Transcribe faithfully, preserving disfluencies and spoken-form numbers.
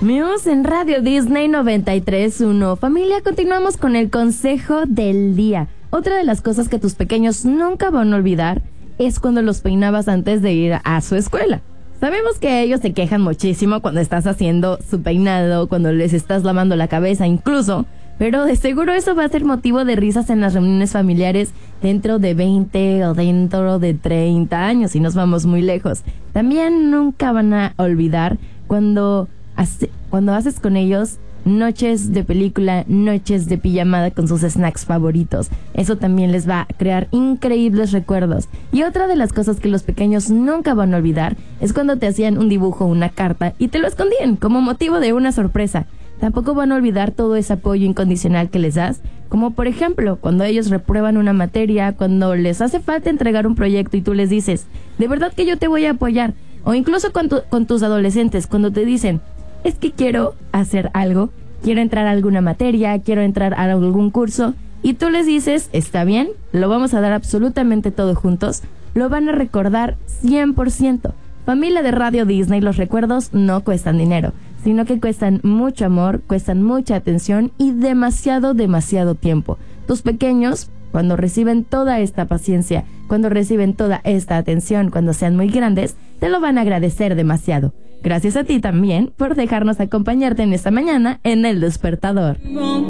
Muse en Radio Disney noventa y tres punto uno. Familia, continuamos con el consejo del día. Otra de las cosas que tus pequeños nunca van a olvidar es cuando los peinabas antes de ir a su escuela. Sabemos que ellos se quejan muchísimo cuando estás haciendo su peinado, cuando les estás lavando la cabeza incluso, pero de seguro eso va a ser motivo de risas en las reuniones familiares dentro de veinte o dentro de treinta años, y nos vamos muy lejos. También nunca van a olvidar cuando, hace, cuando haces con ellos noches de película, noches de pijamada con sus snacks favoritos. Eso también les va a crear increíbles recuerdos. Y otra de las cosas que los pequeños nunca van a olvidar es cuando te hacían un dibujo, una carta, y te lo escondían como motivo de una sorpresa. Tampoco van a olvidar todo ese apoyo incondicional que les das, como por ejemplo cuando ellos reprueban una materia, cuando les hace falta entregar un proyecto y tú les dices, de verdad que yo te voy a apoyar. O incluso con, tu, con tus adolescentes, cuando te dicen, es que quiero hacer algo, quiero entrar a alguna materia, quiero entrar a algún curso, y tú les dices, está bien, lo vamos a dar absolutamente todo juntos, lo van a recordar cien por ciento. Familia de Radio Disney, los recuerdos no cuestan dinero, sino que cuestan mucho amor, cuestan mucha atención y demasiado, demasiado tiempo. Tus pequeños, cuando reciben toda esta paciencia, cuando reciben toda esta atención, cuando sean muy grandes, te lo van a agradecer demasiado. Gracias a ti también por dejarnos acompañarte en esta mañana en El Despertador.